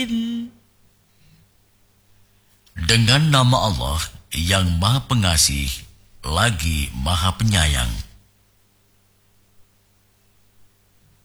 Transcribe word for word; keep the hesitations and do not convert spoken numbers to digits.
Dengan nama Allah yang Maha Pengasih lagi Maha Penyayang.